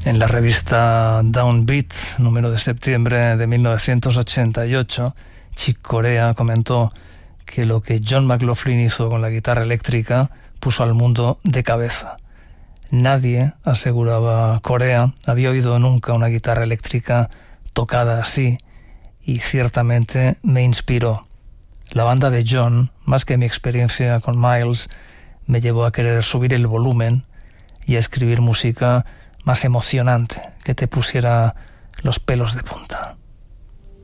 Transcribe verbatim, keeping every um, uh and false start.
En la revista Downbeat, número de septiembre de mil novecientos ochenta y ocho, Chick Corea comentó que lo que John McLaughlin hizo con la guitarra eléctrica puso al mundo de cabeza. Nadie, aseguraba Corea, había oído nunca una guitarra eléctrica tocada así, y ciertamente me inspiró. La banda de John, más que mi experiencia con Miles, me llevó a querer subir el volumen y a escribir música más emocionante, que te pusiera los pelos de punta.